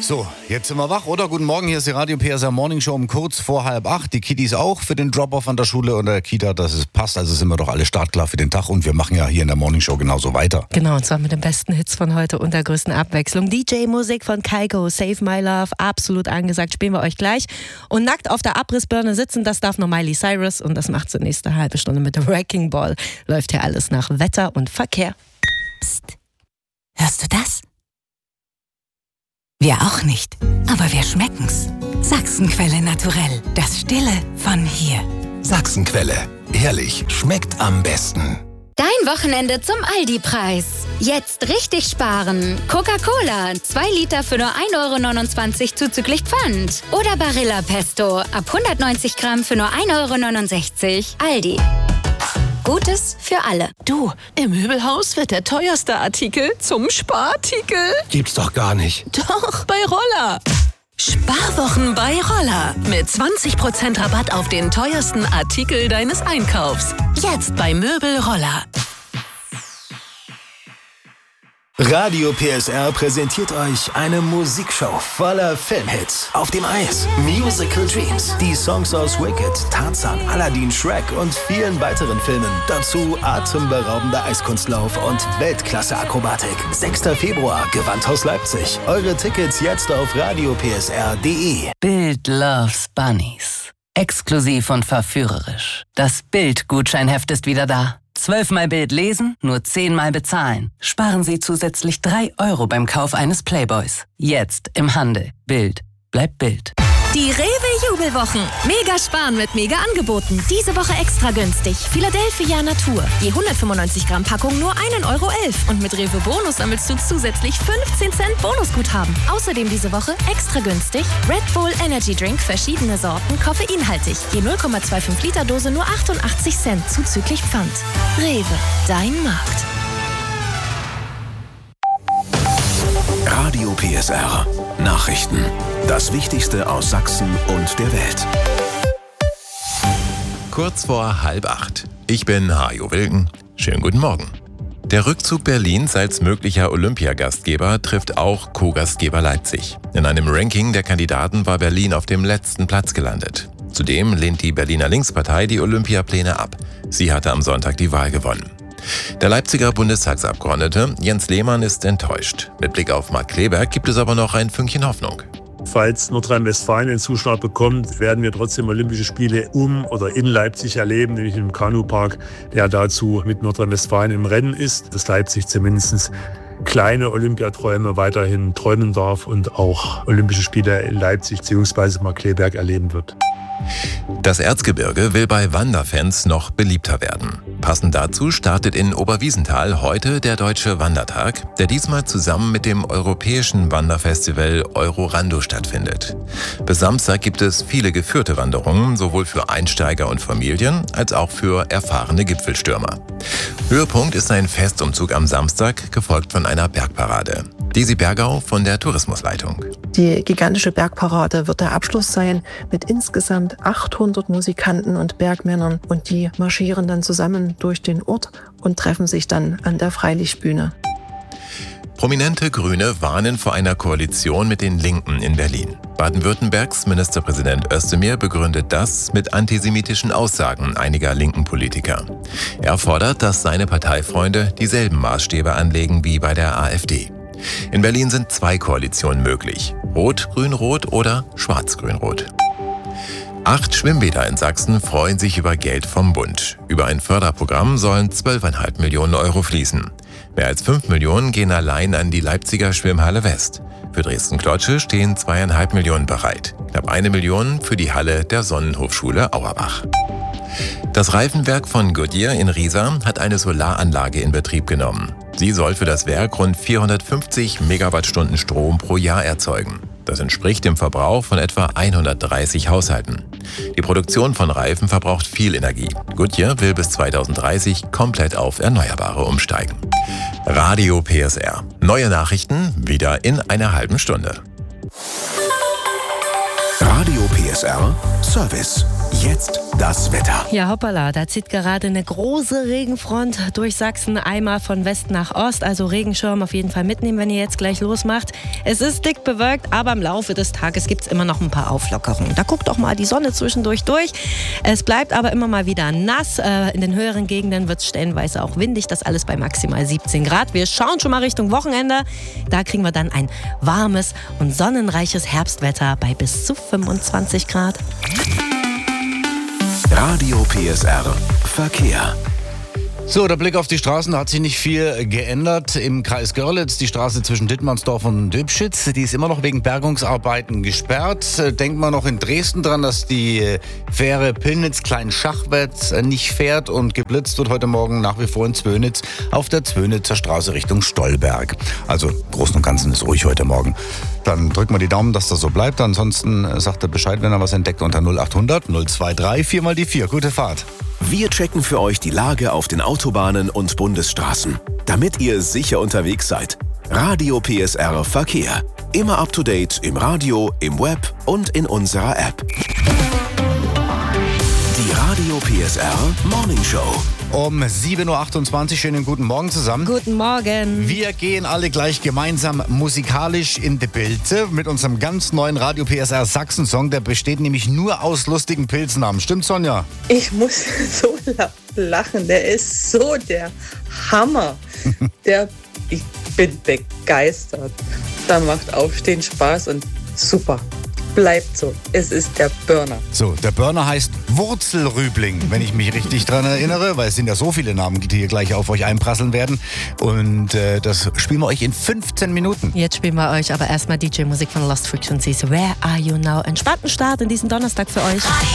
So, jetzt sind wir wach, oder? Guten Morgen, hier ist die Radio PSR Morning Show um kurz vor 7:30. Die Kiddies auch für den Drop-Off an der Schule oder der Kita, dass es passt. Also sind wir doch alle startklar für den Tag und wir machen ja hier in der Morning Show genauso weiter. Genau, und zwar mit den besten Hits von heute und der größten Abwechslung. DJ-Musik von Kaiko, Save My Love, absolut angesagt, spielen wir euch gleich. Und nackt auf der Abrissbirne sitzen, das darf nur Miley Cyrus und das macht sie nächste halbe Stunde mit dem Wrecking Ball. Läuft hier alles nach Wetter und Verkehr. Psst, hörst du das? Wir auch nicht, aber wir schmecken's. Sachsenquelle Naturell, das Stille von hier. Sachsenquelle, ehrlich, schmeckt am besten. Dein Wochenende zum Aldi-Preis. Jetzt richtig sparen. Coca-Cola, 2 Liter für nur 1,29 € zuzüglich Pfand. Oder Barilla Pesto, ab 190 Gramm für nur 1,69 €. Aldi. Gutes für alle. Du, im Möbelhaus wird der teuerste Artikel zum Sparartikel. Gibt's doch gar nicht. Doch, bei Roller. Sparwochen bei Roller. Mit 20% Rabatt auf den teuersten Artikel deines Einkaufs. Jetzt bei Möbel Roller. Radio PSR präsentiert euch eine Musikshow voller Filmhits. Auf dem Eis, Musical Dreams, die Songs aus Wicked, Tarzan, Aladdin, Shrek und vielen weiteren Filmen. Dazu atemberaubender Eiskunstlauf und Weltklasse-Akrobatik. 6. Februar, Gewandhaus Leipzig. Eure Tickets jetzt auf radiopsr.de. Bild loves Bunnies. Exklusiv und verführerisch. Das Bild-Gutscheinheft ist wieder da. 12-mal Bild lesen, nur 10-mal bezahlen. Sparen Sie zusätzlich 3 € beim Kauf eines Playboys. Jetzt im Handel. Bild bleibt Bild. Die Rewe-Jubelwochen. Mega sparen mit Mega-Angeboten. Diese Woche extra günstig. Philadelphia Natur. Je 195 Gramm Packung nur 1,11 € Und mit Rewe Bonus sammelst du zusätzlich 15 Cent Bonusguthaben. Außerdem diese Woche extra günstig Red Bull Energy Drink, verschiedene Sorten, koffeinhaltig. Je 0,25 Liter Dose nur 88 Cent zuzüglich Pfand. Rewe, dein Markt. Radio PSR. Nachrichten. Das Wichtigste aus Sachsen und der Welt. Kurz vor 7:30. Ich bin Hajo Wilken. Schönen guten Morgen. Der Rückzug Berlins als möglicher Olympiagastgeber trifft auch Co-Gastgeber Leipzig. In einem Ranking der Kandidaten war Berlin auf dem letzten Platz gelandet. Zudem lehnt die Berliner Linkspartei die Olympiapläne ab. Sie hatte am Sonntag die Wahl gewonnen. Der Leipziger Bundestagsabgeordnete Jens Lehmann ist enttäuscht. Mit Blick auf Markt Kleberg gibt es aber noch ein Fünkchen Hoffnung. Falls Nordrhein-Westfalen den Zuschlag bekommt, werden wir trotzdem Olympische Spiele um oder in Leipzig erleben, nämlich im Kanupark, der dazu mit Nordrhein-Westfalen im Rennen ist, dass Leipzig zumindest kleine Olympiaträume weiterhin träumen darf und auch Olympische Spiele in Leipzig bzw. Markkleeberg erleben wird. Das Erzgebirge will bei Wanderfans noch beliebter werden. Passend dazu startet in Oberwiesenthal heute der Deutsche Wandertag, der diesmal zusammen mit dem europäischen Wanderfestival Eurorando stattfindet. Bis Samstag gibt es viele geführte Wanderungen, sowohl für Einsteiger und Familien als auch für erfahrene Gipfelstürmer. Höhepunkt ist ein Festumzug am Samstag, gefolgt von einer Bergparade. Desi Bergau von der Tourismusleitung. Die gigantische Bergparade wird der Abschluss sein mit insgesamt 800 Musikanten und Bergmännern und die marschieren dann zusammen durch den Ort und treffen sich dann an der Freilichtbühne. Prominente Grüne warnen vor einer Koalition mit den Linken in Berlin. Baden-Württembergs Ministerpräsident Özdemir begründet das mit antisemitischen Aussagen einiger linken Politiker. Er fordert, dass seine Parteifreunde dieselben Maßstäbe anlegen wie bei der AfD. In Berlin sind 2 Koalitionen möglich: Rot-Grün-Rot oder Schwarz-Grün-Rot. 8 Schwimmbäder in Sachsen freuen sich über Geld vom Bund. Über ein Förderprogramm sollen 12,5 Millionen € fließen. Mehr als 5 Millionen gehen allein an die Leipziger Schwimmhalle West. Für Dresden-Klotsche stehen 2,5 Millionen bereit. Knapp 1 Million für die Halle der Sonnenhofschule Auerbach. Das Reifenwerk von Goodyear in Riesa hat eine Solaranlage in Betrieb genommen. Sie soll für das Werk rund 450 Megawattstunden Strom pro Jahr erzeugen. Das entspricht dem Verbrauch von etwa 130 Haushalten. Die Produktion von Reifen verbraucht viel Energie. Goodyear will bis 2030 komplett auf Erneuerbare umsteigen. Radio PSR. Neue Nachrichten wieder in einer halben Stunde. Radio PSR Service. Jetzt das Wetter. Ja, hoppala, da zieht gerade eine große Regenfront durch Sachsen, einmal von West nach Ost, also Regenschirm auf jeden Fall mitnehmen, wenn ihr jetzt gleich losmacht. Es ist dick bewölkt, aber im Laufe des Tages gibt es immer noch ein paar Auflockerungen. Da guckt doch mal die Sonne zwischendurch durch. Es bleibt aber immer mal wieder nass. In den höheren Gegenden wird es stellenweise auch windig, das alles bei maximal 17 Grad. Wir schauen schon mal Richtung Wochenende. Da kriegen wir dann ein warmes und sonnenreiches Herbstwetter bei bis zu 25 Grad. Radio PSR Verkehr. So, der Blick auf die Straßen, da hat sich nicht viel geändert. Im Kreis Görlitz, die Straße zwischen Dittmannsdorf und Döbschitz, die ist immer noch wegen Bergungsarbeiten gesperrt. Denkt man noch in Dresden dran, dass die Fähre Pillnitz-Kleinschachwitz nicht fährt und geblitzt wird heute Morgen nach wie vor in Zwönitz auf der Zwönitzer Straße Richtung Stolberg. Also im Großen und Ganzen ist ruhig heute Morgen. Dann drücken wir die Daumen, dass das so bleibt. Ansonsten sagt er Bescheid, wenn er was entdeckt, unter 0800 023 4 mal die 4. Gute Fahrt. Wir checken für euch die Lage auf den Autobahnen und Bundesstraßen, damit ihr sicher unterwegs seid. Radio PSR Verkehr. Immer up to date im Radio, im Web und in unserer App. Die Radio PSR Morning Show. Um 7.28 Uhr, schönen guten Morgen zusammen. Guten Morgen. Wir gehen alle gleich gemeinsam musikalisch in die Pilze mit unserem ganz neuen Radio PSR Sachsen-Song. Der besteht nämlich nur aus lustigen Pilznamen. Stimmt, Sonja? Ich muss so lachen. Der ist so der Hammer. Ich bin begeistert. Da macht Aufstehen Spaß und super. Bleibt so. Es ist der Burner. So, der Burner heißt Wurzelrübling, wenn ich mich richtig dran erinnere, weil es sind ja so viele Namen, die hier gleich auf euch einprasseln werden. Und das spielen wir euch in 15 Minuten. Jetzt spielen wir euch aber erstmal DJ-Musik von Lost Frequencies. Where Are You Now? Entspannten Start in diesen Donnerstag für euch.